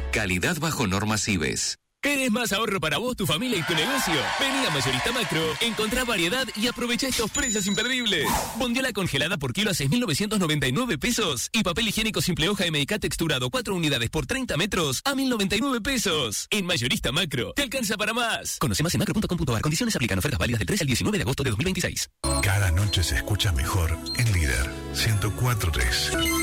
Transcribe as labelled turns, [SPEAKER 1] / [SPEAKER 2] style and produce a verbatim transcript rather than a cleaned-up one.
[SPEAKER 1] Calidad bajo normas I B E S.
[SPEAKER 2] ¿Querés más ahorro para vos, tu familia y tu negocio? Vení a Mayorista Macro, encontrá variedad y aprovecha estos precios imperdibles. Bondiola congelada por kilo a seis mil novecientos noventa y nueve pesos. Y papel higiénico simple hoja M I K texturado cuatro unidades por treinta metros a mil noventa y nueve pesos. En Mayorista Macro, te alcanza para más. Conoce más en macro punto com punto a r. Condiciones aplican. Ofertas válidas del tres al diecinueve de agosto de dos mil veintiséis.
[SPEAKER 3] Cada noche se escucha mejor en Líder ciento cuatro punto tres.